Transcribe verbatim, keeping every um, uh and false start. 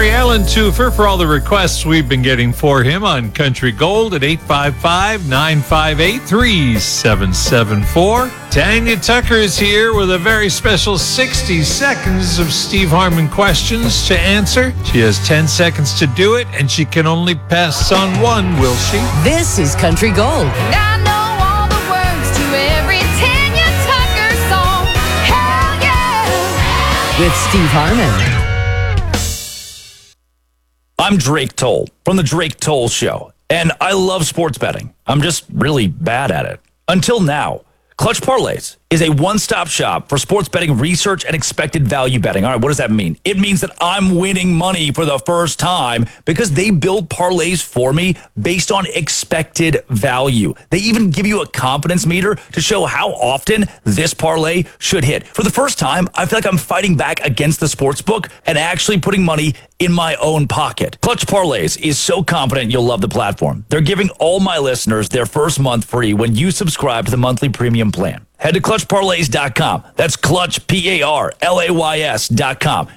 Barry Allen Toofer for all the requests we've been getting for him on Country Gold at eight five five, nine five eight, three seven seven four. Tanya Tucker is here with a very special sixty seconds of Steve Harmon questions to answer. She has ten seconds to do it, and she can only pass on one, will she? This is Country Gold. And I know all the words to every Tanya Tucker song. Hell yeah! With Steve Harmon. I'm Drake Toll from The Drake Toll Show, and I love sports betting. I'm just really bad at it. Until now. Clutch Parlays is a one-stop shop for sports betting research and expected value betting. All right, what does that mean? It means that I'm winning money for the first time because they build parlays for me based on expected value. They even give you a confidence meter to show how often this parlay should hit. For the first time, I feel like I'm fighting back against the sports book and actually putting money in my own pocket. Clutch Parlays is so confident you'll love the platform. They're giving all my listeners their first month free when you subscribe to the monthly premium plan. Head to clutch parlays dot com. That's clutch, P A R L A Y S dot com.